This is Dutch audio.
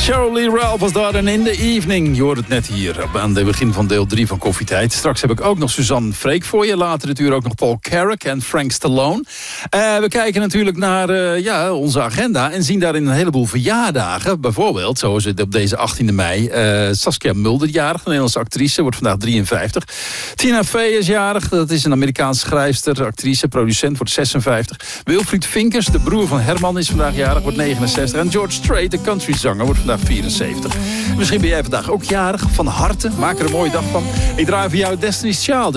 Cheryl Lee Ralph was daar en In the Evening. Je hoort het net hier aan het begin van deel 3 van Koffietijd. Straks heb ik ook nog Suzanne Freek voor je. Later het uur ook nog Paul Carrack en Frank Stallone. We kijken natuurlijk naar onze agenda en zien daarin een heleboel verjaardagen. Bijvoorbeeld, zoals het op deze 18e mei. Saskia Mulder, jarig, een Nederlandse actrice, wordt vandaag 53. Tina Fey is jarig, dat is een Amerikaanse schrijfster, actrice, producent, wordt 56. Wilfried Vinkers, de broer van Herman, is vandaag jarig, wordt 69. En George Strait, de countryzanger, wordt vandaag 74. Misschien ben jij vandaag ook jarig, van harte. Maak er een mooie dag van. Ik draai voor jou Destiny's Child.